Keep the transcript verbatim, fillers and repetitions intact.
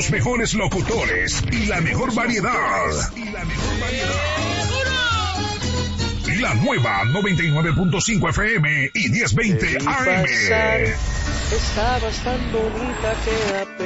los mejores locutores y la mejor variedad. Y la mejor variedad. La nueva noventa y nueve punto cinco F M y diez veinte A M. Estabas tan bonita que